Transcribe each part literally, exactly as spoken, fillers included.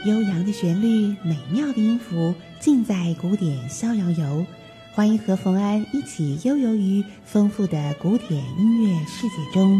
悠扬的旋律，美妙的音符，尽在古典逍遥游。欢迎和冯安一起悠游于丰富的古典音乐世界中。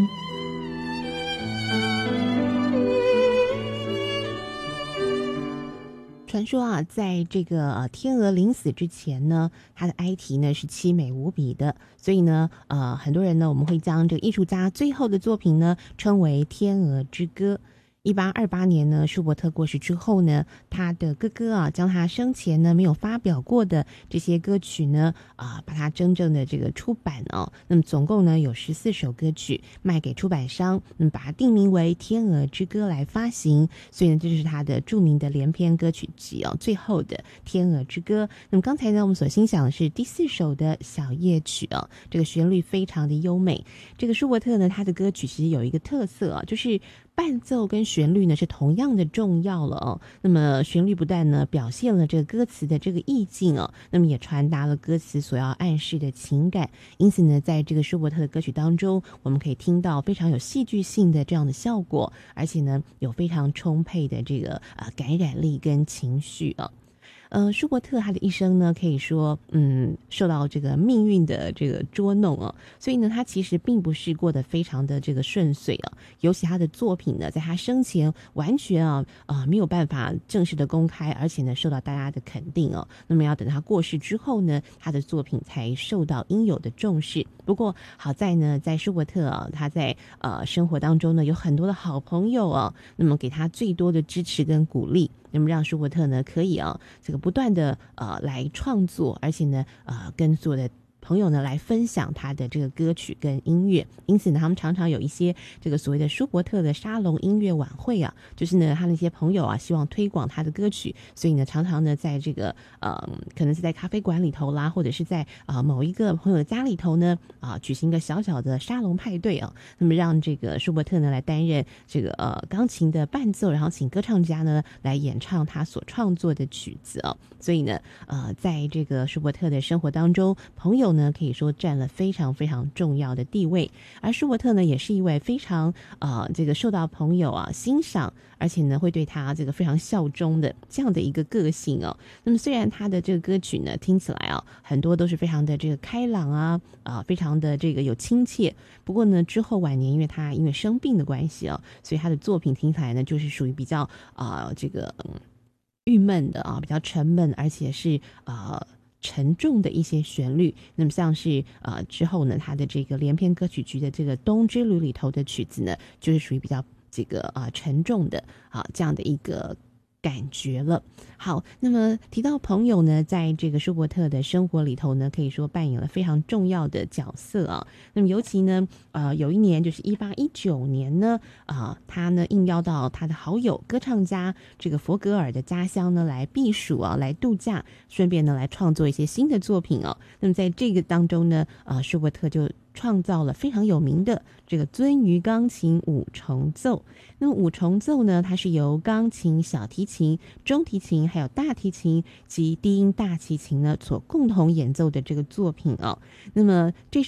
传说啊，在这个、呃、天鹅临死之前呢，他的哀啼呢是凄美无比的，所以呢，呃，很多人呢，我们会将这个艺术家最后的作品呢称为《天鹅之歌》。一八二八年呢，舒伯特过世之后呢，他的哥哥啊，将他生前呢没有发表过的这些歌曲呢，啊，把它真正的这个出版啊，那么总共呢有十四首歌曲卖给出版商，那么把它定名为《天鹅之歌》来发行，所以呢，这就是他的著名的连篇歌曲集哦，最后的《天鹅之歌》。那么刚才呢，我们所欣赏的是第四首的小夜曲哦，这个旋律非常的优美。这个舒伯特呢，他的歌曲其实有一个特色啊，就是伴奏跟旋律呢是同样的重要了哦。那么旋律不但呢表现了这个歌词的这个意境哦，那么也传达了歌词所要暗示的情感。因此呢，在这个舒伯特的歌曲当中，我们可以听到非常有戏剧性的这样的效果，而且呢有非常充沛的这个呃感染力跟情绪啊。呃，舒伯特他的一生呢，可以说，嗯，受到这个命运的这个捉弄啊，所以呢，他其实并不是过得非常的这个顺遂啊。尤其他的作品呢，在他生前完全啊啊、呃、没有办法正式的公开，而且呢，受到大家的肯定哦。那么要等他过世之后呢，他的作品才受到应有的重视。不过好在呢，在舒伯特啊，他在呃生活当中呢，有很多的好朋友啊，那么给他最多的支持跟鼓励。那么让舒伯特呢可以啊这个不断的呃来创作，而且呢呃跟所有的朋友呢来分享他的这个歌曲跟音乐。因此呢，他们常常有一些这个所谓的舒伯特的沙龙音乐晚会啊，就是呢他那些朋友啊希望推广他的歌曲，所以呢常常呢在这个呃可能是在咖啡馆里头啦，或者是在啊、呃、某一个朋友的家里头呢啊、呃、举行一个小小的沙龙派对啊，那么让这个舒伯特呢来担任这个呃钢琴的伴奏，然后请歌唱家呢来演唱他所创作的曲子啊。所以呢呃在这个舒伯特的生活当中，朋友呢可以说占了非常非常重要的地位。而舒伯特呢也是一位非常呃这个受到朋友啊欣赏，而且呢会对他这个非常效忠的这样的一个个性哦。那么虽然他的这个歌曲呢听起来啊很多都是非常的这个开朗啊啊、呃、非常的这个有亲切，不过呢之后晚年因为他因为生病的关系啊，所以他的作品听起来呢就是属于比较啊、呃、这个嗯郁闷的啊，比较沉闷，而且是呃沉重的一些旋律。那么像是呃之后呢，他的这个连篇歌曲集的这个《冬之旅》里头的曲子呢，就是属于比较这个啊、呃、沉重的啊这样的一个感觉了。好，那么提到朋友呢，在这个舒伯特的生活里头呢，可以说扮演了非常重要的角色啊。那么尤其呢，呃，有一年就是一八一九年呢，啊、呃，他呢应邀到他的好友歌唱家这个佛格尔的家乡呢来避暑啊，来度假，顺便呢来创作一些新的作品啊。那么在这个当中呢，啊、呃，舒伯特就创造了非常有名的这个鳟鱼钢琴五重奏。那么五重奏呢，它是由钢琴、小提琴、中提琴还有大提琴及低音大提琴呢所共同演奏的这个作品啊。那么这